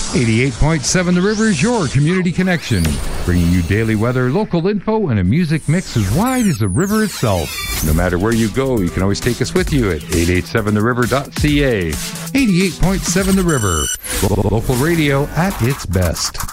88.7 The River is your community connection, bringing you daily weather, local info, and a music mix as wide as the river itself. No matter where you go, you can always take us with you at 887theriver.ca. 88.7 The River, local radio at its best.